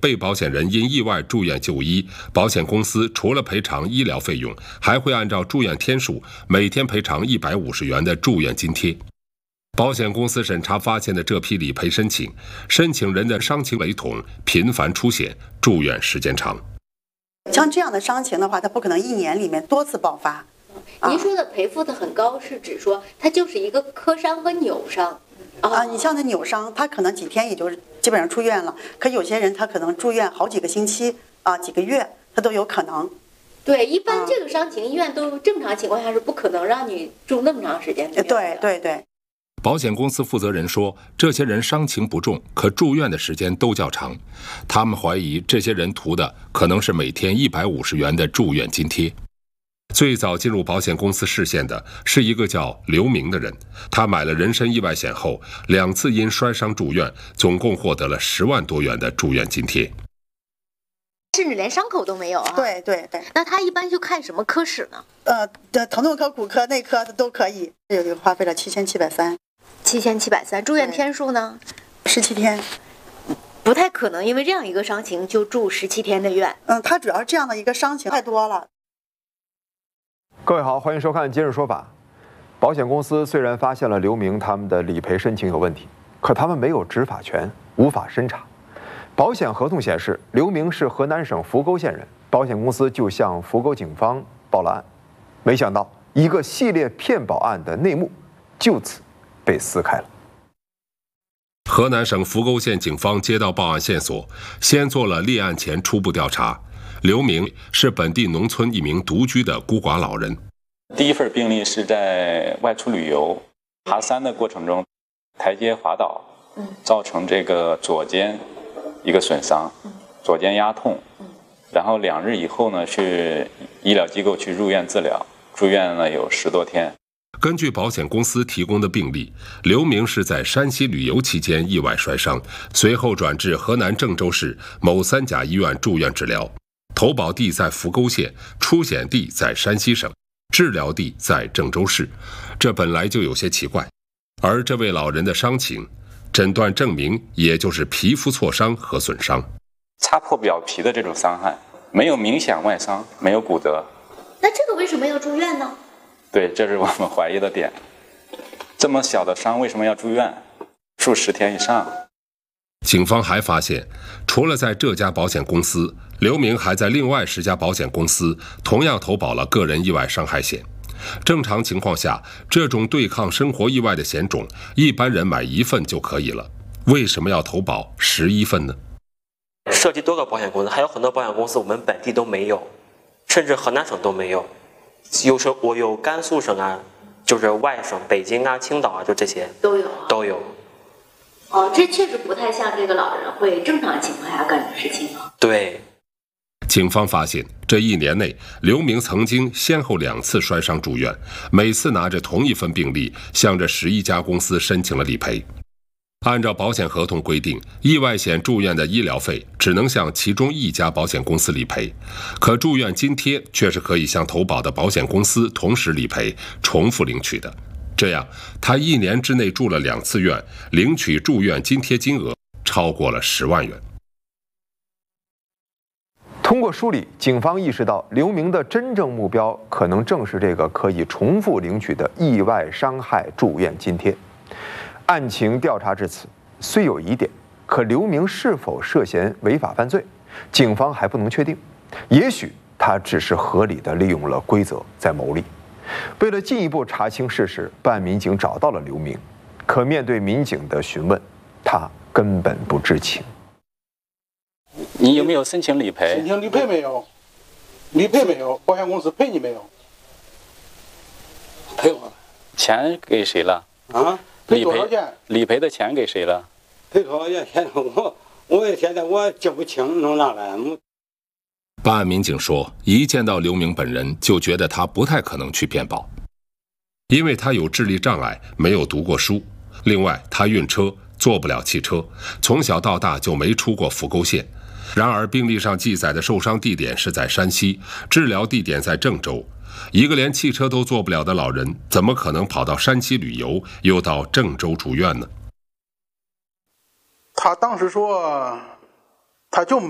被保险人因意外住院就医，保险公司除了赔偿医疗费用，还会按照住院天数每天赔偿150元的住院津贴。保险公司审查发现的这批理赔申请人的伤情雷同，频繁出现，住院时间长。 像这样的伤情的话，它不可能1年里面多次爆发。 您说的赔付的很高，是指说它就是一个磕伤和扭伤你像那扭伤，他可能几天也就基本上出院了，可有些人他可能住院好几个星期几个月，他都有可能。 对，一般这个伤情医院都正常情况下是不可能让你住那么长时间的。 对。 保险公司负责人说，这些人伤情不重，可住院的时间都较长。他们怀疑这些人图的可能是每天150元的住院津贴。最早进入保险公司视线的是一个叫刘明的人，他买了人身意外险后，2次因摔伤住院，总共获得了10万多元的住院津贴。 甚至连伤口都没有对。 那他一般就看什么科室呢？ 疼痛科、骨科、内科都可以。有一个花费了7730。 7730，住院天数呢 ？17天。 不太可能因为这样一个伤情就住17天的院。 他主要是这样的一个伤情太多了。 各位好，欢迎收看《今日说法》。保险公司虽然发现了刘明他们的理赔申请有问题，可他们没有执法权，无法审查。保险合同显示，刘明是河南省扶沟县人，保险公司就向扶沟警方报了案。没想到，一个系列骗保案的内幕就此被撕开了。 河南省扶沟县警方接到报案线索，先做了立案前初步调查。刘明是本地农村一名独居的孤寡老人。 第一份病例是在外出旅游，爬山的过程中，台阶滑倒，造成这个左肩一个损伤，左肩压痛，然后2日以后呢，去医疗机构去入院治疗，住院呢有10多天。 根据保险公司提供的病历，刘明是在山西旅游期间意外摔伤，随后转至河南郑州市某3甲医院住院治疗。投保地在扶沟县，出险地在山西省，治疗地在郑州市，这本来就有些奇怪。而这位老人的伤情，诊断证明也就是皮肤挫伤和损伤， 擦破表皮的这种伤害，没有明显外伤，没有骨折。 那这个为什么要住院呢？ 对，这是我们怀疑的点。这么小的伤为什么要住院？住10天以上。 警方还发现，除了在这家保险公司，刘明还在另外10家保险公司同样投保了个人意外伤害险。正常情况下，这种对抗生活意外的险种，一般人买1份就可以了，为什么要投保11份呢？ 涉及多个保险公司，还有很多保险公司我们本地都没有，甚至河南省都没有。我有甘肃省就是外省北京青岛就这些都有。 这确实不太像这个老人会正常情况下干的事情对。 警方发现，这1年内，刘明曾经先后2次摔伤住院，每次拿着同一份病历，向这11家公司申请了理赔。按照保险合同规定，意外险住院的医疗费只能向其中1家保险公司理赔，可住院津贴却是可以向投保的保险公司同时理赔，重复领取的。这样，他1年之内住了2次院，领取住院津贴金额超过了10万元。 通过梳理，警方意识到刘明的真正目标可能正是这个可以重复领取的意外伤害住院津贴。案情调查至此，虽有疑点，可刘明是否涉嫌违法犯罪，警方还不能确定。也许他只是合理地利用了规则在牟利。为了进一步查清事实，办案民警找到了刘明，可面对民警的询问，他根本不知情。 你有没有申请理赔？ 申请理赔没有？理赔没有？保险公司赔你没有？赔我了。 钱给谁了？ 赔多少钱？ 理赔的钱给谁了？ 赔多少钱？现在我现在我记不清，弄啥来？ 办案民警说，一见到刘明本人就觉得他不太可能去骗保，因为他有智力障碍，没有读过书。另外，他晕车，坐不了汽车，从小到大就没出过扶沟县。然而，病历上记载的受伤地点是在山西，治疗地点在郑州。一个连汽车都坐不了的老人，怎么可能跑到山西旅游，又到郑州住院呢？ 他当时说，他就